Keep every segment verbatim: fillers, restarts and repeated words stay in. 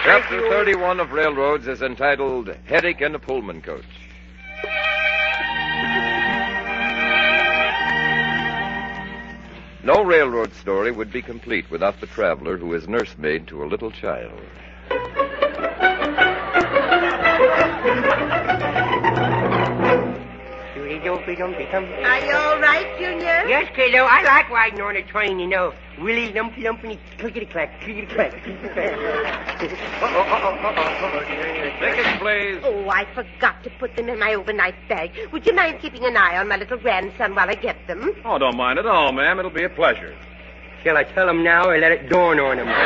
Chapter thirty-one of Railroads is entitled Headache in a Pullman Coach. No railroad story would be complete without the traveler who is nursemaid to a little child. Are you all right, Junior? Yes, kiddo. I like riding on a train, you know. Willie lumpy lumpy clickety-clack, clickety-clack, clickety-clack. Uh-oh, uh-oh, uh-oh. Tickets, please. Oh, I forgot to put them in my overnight bag. Would you mind keeping an eye on my little grandson while I get them? Oh, don't mind at all, ma'am. It'll be a pleasure. Shall I tell him now or let it dawn on him?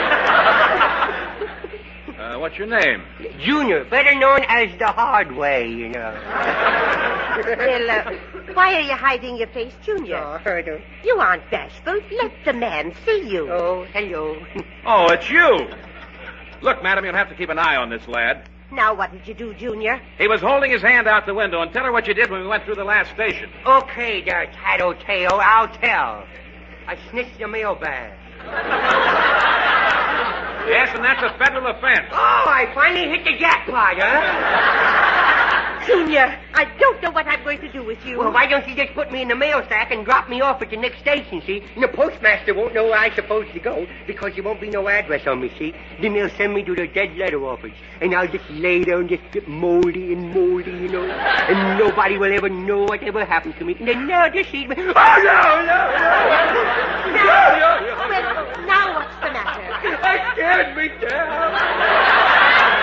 Uh, what's your name? Junior, better known as the hard way, you know. Well, uh, why are you hiding your face, Junior? Oh, I don't... You aren't bashful. Let the man see you. Oh, hello. Oh, it's you. Look, madam, you'll have to keep an eye on this lad. Now, what did you do, Junior? He was holding his hand out the window, and tell her what you did when we went through the last station. Okay, there, Tattletale, I'll tell. I snitched the mailbag. Yes, and that's a federal offense. Oh, I finally hit the jackpot, huh? Junior, I don't know what I'm going to do with you. Well, why don't you just put me in the mail sack and drop me off at the next station, see? And the postmaster won't know where I'm supposed to go because there won't be no address on me, see? Then they'll send me to the dead letter office. And I'll just lay there and just get moldy and moldy, you know? And nobody will ever know whatever happened to me. And then they'll just see me. Oh, no, no, no! Now, no, no, no. Well, now what's the matter? I scared me down.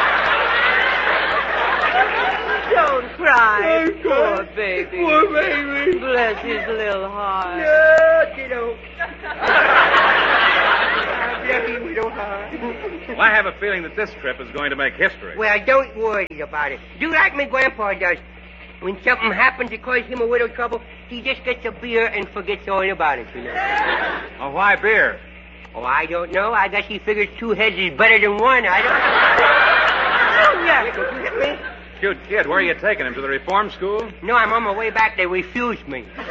Don't cry. Oh, Poor baby. Poor baby. Bless his little heart. No, kiddo. Bless his little heart. Well, I have a feeling that this trip is going to make history. Well, don't worry about it. Do like my grandpa does. When something happens that causes him a little trouble, he just gets a beer and forgets all about it, you know. Oh, why beer? Oh, I don't know. I guess he figures two heads is better than one. I don't know. Yeah, don't you hit me? Cute kid. Where are you taking him? To the reform school? No, I'm on my way back. They refused me. Oh,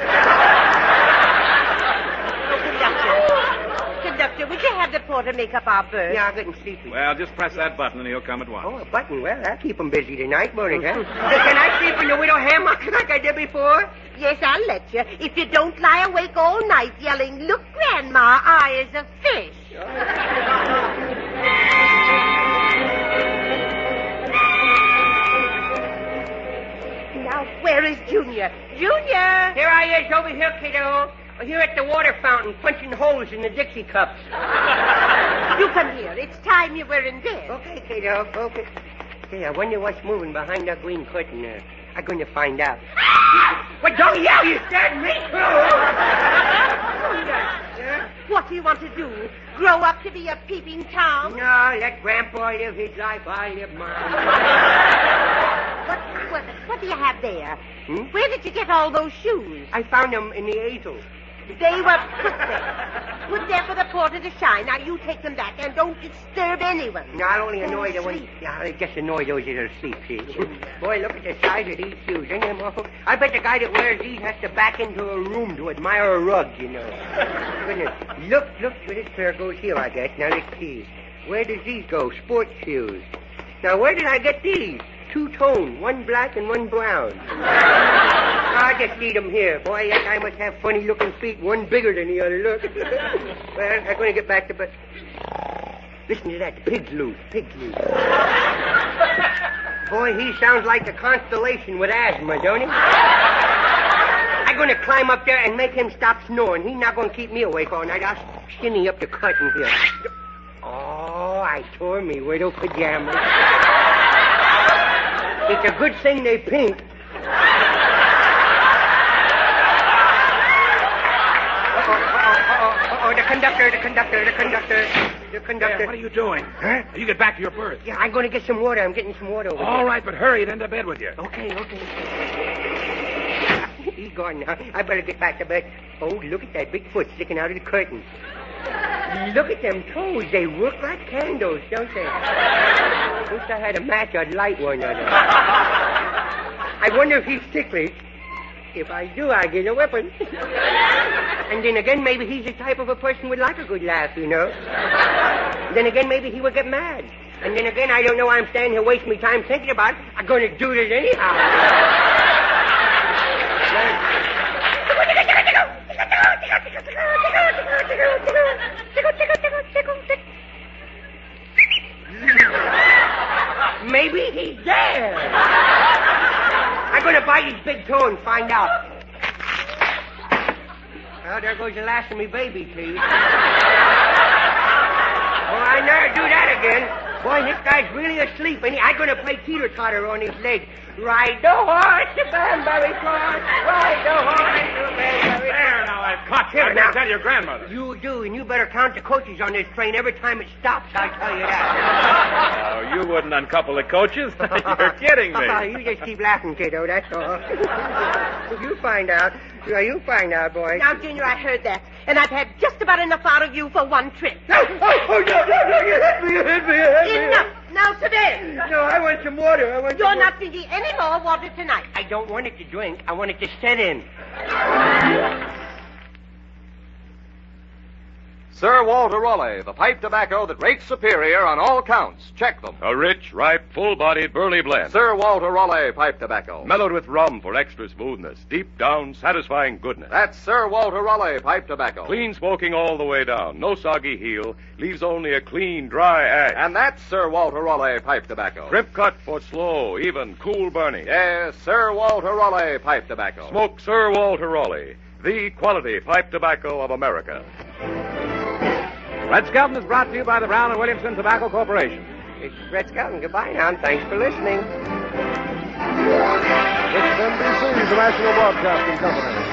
conductor. Conductor, would you have the porter make up our berth? Yeah, I'm getting sleepy. Well, just press that button and he'll come at once. Oh, a button. Well, that'll keep him busy tonight, won't it, huh? Can I sleep in the widow hammock like I did before? Yes, I'll let you. If you don't lie awake all night yelling, "Look, Grandma, I is a fish." Now, where is Junior? Junior! Here I is over here, kiddo. Here at the water fountain, punching holes in the Dixie cups. You come here. It's time you were in bed. Okay, kiddo, okay. Hey, I wonder what's moving behind that green curtain there. I'm going to find out. Well, don't yell, you scared me. What do you want to do? Grow up to be a peeping Tom? No, let Grandpa live his life. I live mine. What, what, what do you have there? Hmm? Where did you get all those shoes? I found them in the easel. They were put there. Put there for the porter to shine. Now, you take them back and don't disturb anyone. No, I'll only annoy Go the ones. sleep. Yeah, I just annoy those that are asleep, see. Boy, look at the size of these shoes. Ain't they awful? I bet the guy that wears these has to back into a room to admire a rug, you know. Goodness. Look, look, this pair goes here, I guess. Now, let's see. Where does these go? Sports shoes. Now, where did I get these? Two-tone, one black and one brown. I just need them here. Boy, that guy must have funny-looking feet, one bigger than the other. Look. Well, I'm going to get back to bed. Listen to that. The pig's loose. Pig's loose. Boy, he sounds like a constellation with asthma, don't he? I'm going to climb up there and make him stop snoring. He's not going to keep me awake all night. I'll shinny up the curtain here. Oh, I tore me widow pajamas. It's a good thing they pink. Uh-oh, uh-oh, uh-oh, uh-oh, the conductor, the conductor, the conductor, the conductor. Hey, what are you doing? Huh? You get back to your berth. Yeah, I'm going to get some water. I'm getting some water over All there. right, but hurry and into bed with you. Okay, okay. He's gone now. I better get back to bed. Oh, look at that big foot sticking out of the curtain. Look at them toes. They work like candles, don't they? Wish I had a match. I'd light one of them. I wonder if he's ticklish. If I do, I get a weapon. And then again, maybe he's the type of a person who would like a good laugh, you know. Then again, maybe he would get mad. And then again, I don't know why I'm standing here wasting my time thinking about it. I'm going to do this anyhow. Maybe he's there. I'm going to bite his big toe and find out. Well, there goes the last of me baby teeth. Oh, I never do that again. Boy, this guy's really asleep, and he, I'm going to play teeter-totter on his legs. Ride the horse to Banbury Cross. Ride the horse to Banbury Cross. There, now, I've caught you. Here, I now. tell your grandmother. You do, and you better count the coaches on this train every time it stops, I'll tell you that. Oh, you wouldn't uncouple the coaches. You're kidding me. You just keep laughing, kiddo, that's all. You find out. Yeah, you find out, boy. Now, Junior, I heard that, and I've had just about enough out of you for one trip. Oh, oh, oh, no, no, no, you hit me, you hit me, you hit me. Enough. Now to bed. No, I want some water. I want You're some not drinking any more water tonight. I don't want it to drink. I want it to set in. Sir Walter Raleigh, the pipe tobacco that rates superior on all counts. Check them. A rich, ripe, full-bodied Burley blend. Sir Walter Raleigh pipe tobacco. Mellowed with rum for extra smoothness. Deep down, satisfying goodness. That's Sir Walter Raleigh pipe tobacco. Clean smoking all the way down. No soggy heel. Leaves only a clean, dry ash. And that's Sir Walter Raleigh pipe tobacco. Crimp cut for slow, even, cool burning. Yes, Sir Walter Raleigh pipe tobacco. Smoke Sir Walter Raleigh, the quality pipe tobacco of America. Red Skelton is brought to you by the Brown and Williamson Tobacco Corporation. This is Red Skelton. Goodbye now, and thanks for listening. This is N B C, the National Broadcasting Company.